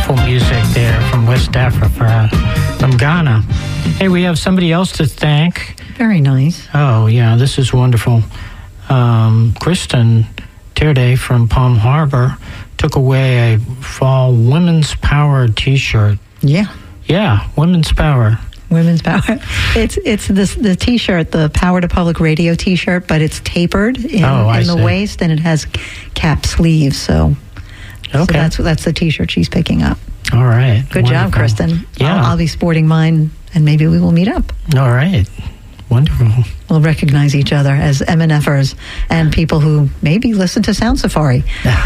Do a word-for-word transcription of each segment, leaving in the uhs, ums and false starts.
Beautiful music there from West Africa, from Ghana. Hey, we have somebody else to thank. Very nice. Oh, yeah, this is wonderful. Um, Kristen Terde from Palm Harbor took away a fall Women's Power t-shirt. Yeah. Yeah, Women's Power. Women's Power. It's it's this the t-shirt, the Power to Public Radio t-shirt, but it's tapered in, oh, in the see. waist, and it has cap sleeves. So, okay. so that's that's the t-shirt she's picking up. All right. Good Wonderful. job, Kristen. Yeah. I'll, I'll be sporting mine, and maybe we will meet up. All right. Wonderful. We'll recognize each other as M N Fers and people who maybe listen to Sound Safari.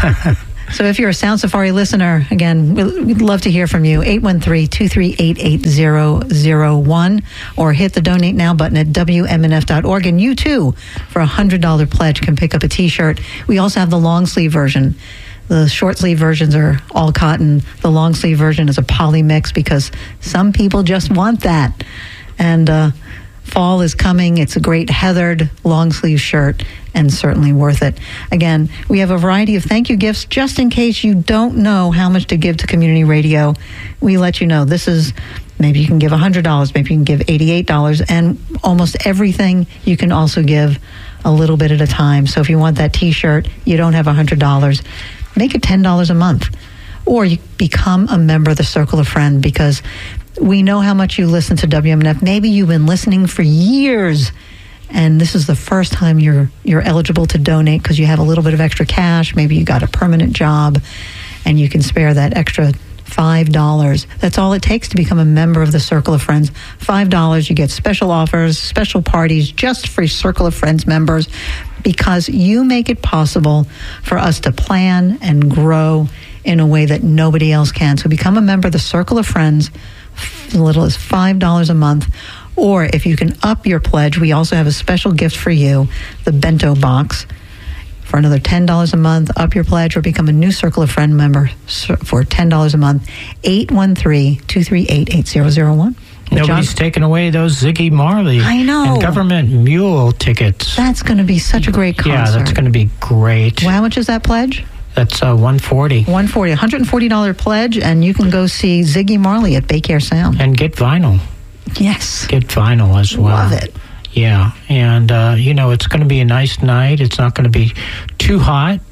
So if you're a Sound Safari listener, again, we'd love to hear from you. eight one three, two three eight, eight zero zero one or hit the Donate Now button at W M N F dot org. And you, too, for a one hundred dollars pledge, can pick up a T-shirt. We also have the long sleeve version. The short sleeve versions are all cotton. The long sleeve version is a poly mix because some people just want that. And uh, fall is coming. It's a great heathered long sleeve shirt and certainly worth it. Again, we have a variety of thank you gifts just in case you don't know how much to give to community radio. We let you know. This is, maybe you can give one hundred dollars, maybe you can give eighty-eight dollars, and almost everything you can also give a little bit at a time. So if you want that t-shirt, you don't have one hundred dollars, make it ten dollars a month. Or you become a member of the Circle of Friends, because we know how much you listen to W M N F. Maybe you've been listening for years, and this is the first time you're you're eligible to donate because you have a little bit of extra cash. Maybe you got a permanent job, and you can spare that extra five dollars. That's all it takes to become a member of the Circle of Friends. five dollars, you get special offers, special parties, just for Circle of Friends members, because you make it possible for us to plan and grow in a way that nobody else can. So become a member of the Circle of Friends, as little as five dollars a month. Or if you can up your pledge, we also have a special gift for you, the bento box, for another ten dollars a month. Up your pledge or become a new Circle of Friend member for ten dollars a month. eight one three, two three eight, eight zero zero one. Nobody's John, taking away those Ziggy Marley I know. and government mule tickets. That's going to be such a great concert. Yeah, that's going to be great. Well, how much is that pledge? That's uh, one hundred forty dollars. one hundred forty dollars, one hundred forty dollars pledge, and you can go see Ziggy Marley at Baycare Sound. And get vinyl. Yes. Get vinyl as well. Love it. Yeah, and, uh, you know, it's going to be a nice night. It's not going to be too hot.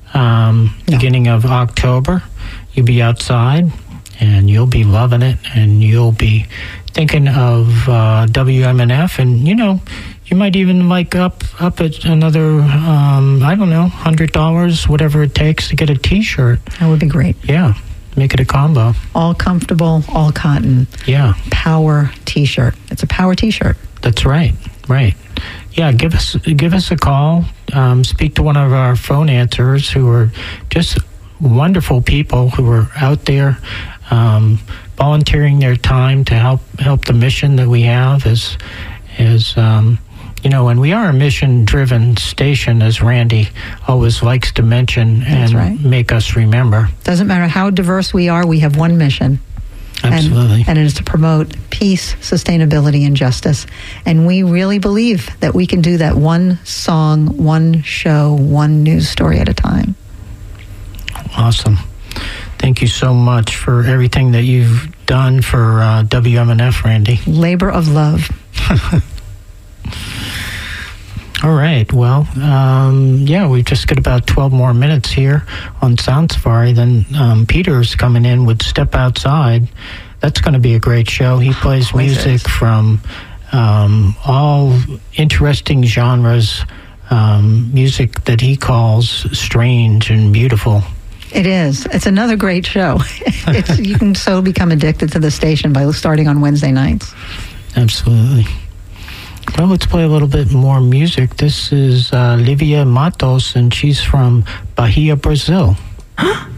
Um, no. Beginning of October, you'll be outside, and you'll be loving it, and you'll be thinking of uh, W M N F, and, you know, you might even like up up at another, um, I don't know, one hundred dollars, whatever it takes to get a T-shirt. That would be great. Yeah, make it a combo. All comfortable, all cotton. Yeah. Power T-shirt. It's a power T-shirt. That's right, right. Yeah, give us give us a call. Um, speak to one of our phone answerers who are just wonderful people who are out there um, volunteering their time to help help the mission that we have as as um, you know, and we are a mission-driven station, as Randy always likes to mention and right. make us remember. Doesn't matter how diverse we are, we have one mission. Absolutely. And, and it is to promote peace, sustainability, and justice. And we really believe that we can do that one song, one show, one news story at a time. Awesome. Thank you so much for everything that you've done for uh, W M N F, Randy. Labor of love. All right. Well, um, yeah, we've just got about twelve more minutes here on Sound Safari. Then um, Peter's coming in with Step Outside. That's going to be a great show. He plays music from um, all interesting genres, um, music that he calls strange and beautiful. It is. It's another great show. It's, you can so become addicted to the station by starting on Wednesday nights. Absolutely. Well, let's play a little bit more music. This is uh, Livia Matos, and she's from Bahia, Brazil.